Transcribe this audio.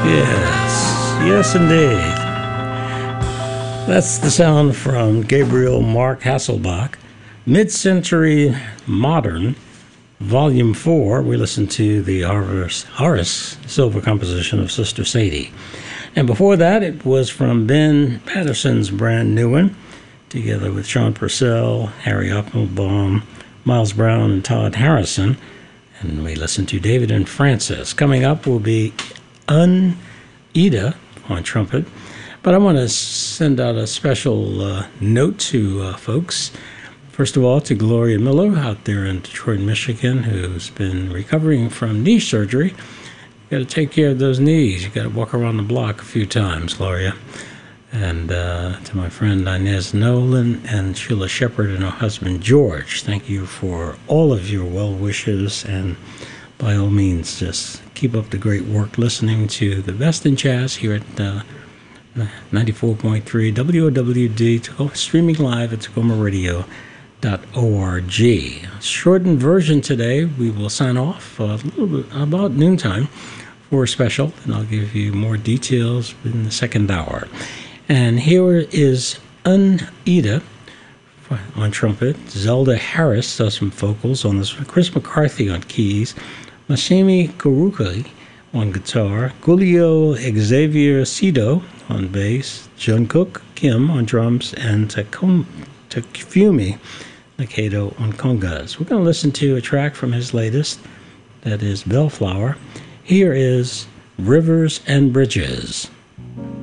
Yes, yes, indeed. That's the sound from Gabriel Mark Hasselbach, Mid-Century Modern, Volume 4. We listened to the Horace Silver composition of Sister Sadie. And before that, it was from Ben Patterson's brand new one, together with Sean Purcell, Harry Applebaum, Miles Brown, and Todd Harrison. And we listened to David and Francis. Coming up will be Ida on trumpet. But I want to send out a special note to folks. First of all, to Gloria Miller out there in Detroit, Michigan, who's been recovering from knee surgery. You got to take care of those knees. You got to walk around the block a few times, Gloria. And to my friend Inez Nolan and Sheila Shepard and her husband George, thank you for all of your well wishes, and by all means, just keep up the great work listening to the best in jazz here at 94.3 WOWD, streaming live at TacomaRadio.org. Shortened version today. We will sign off a little bit about noontime for a special, and I'll give you more details in the second hour. And here is Ida on trumpet. Zelda Harris does some vocals on this. Chris McCarthy on keys. Masami Kuruki on guitar. Julio Xavier Sido on bass. Jungkook Kim on drums. And Takefumi Nakado on congas. We're going to listen to a track from his latest, that is Bellflower. Here is Rivers and Bridges.